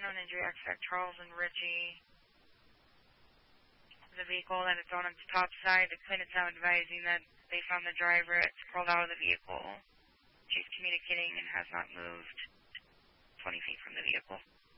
Unknown injury extract Charles and Richie. The vehicle that it's on its top side. The clinic is now advising that they found the driver. It's crawled out of the vehicle. She's communicating and has not moved 20 feet from the vehicle.